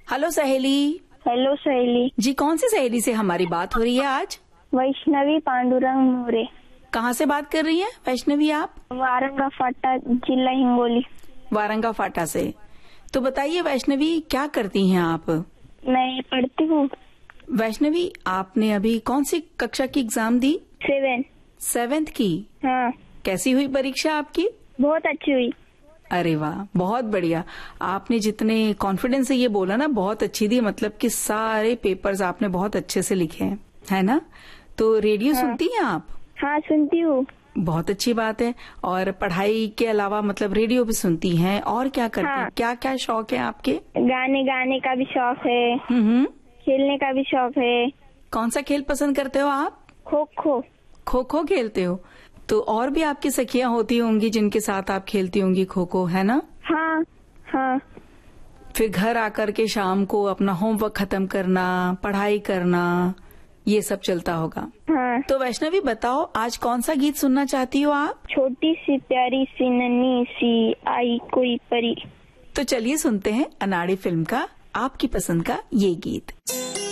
Hello सहेली। Hello सहेली जी, कौन सी सहेली से हमारी बात हो रही है आज? वैष्णवी पांडुरंग मोरे। कहाँ से बात कर रही हैं वैष्णवी आप? वारंगा फाटा, जिला हिंगोली। वारंगा फाटा से। तो बताइए वैष्णवी, क्या करती हैं आप? मैं पढ़ती हूँ। वैष्णवी, आपने अभी कौन सी कक्षा की एग्जाम दी? 7th की। हाँ। कैसी हुई परीक्षा आपकी? बहुत अच्छी हुई। अरे वाह, बहुत बढ़िया। आपने जितने कॉन्फिडेंस से ये बोला ना, बहुत अच्छी दी, मतलब कि सारे पेपर्स आपने बहुत अच्छे से लिखे हैं, है ना? तो रेडियो सुनती हैं आप? हाँ, सुनती हूँ। बहुत अच्छी बात है। और पढ़ाई के अलावा मतलब रेडियो भी सुनती हैं, और क्या करती हैं? हाँ। क्या क्या शौक है आपके? गाने गाने का भी शौक है। खेलने का भी शौक है। कौन सा खेल पसंद करते हो आप? खो खो। खो खो खेलते हो? तो और भी आपकी सखियां होती होंगी जिनके साथ आप खेलती होंगी खो खो, है ना? हाँ हाँ। फिर घर आकर के शाम को अपना होमवर्क खत्म करना, पढ़ाई करना, ये सब चलता होगा। हाँ। तो वैष्णवी बताओ, आज कौन सा गीत सुनना चाहती हो आप? छोटी सी प्यारी सी नन्ही सी आई कोई परी। तो चलिए सुनते हैं अनाड़ी फिल्म का आपकी पसंद का ये गीत।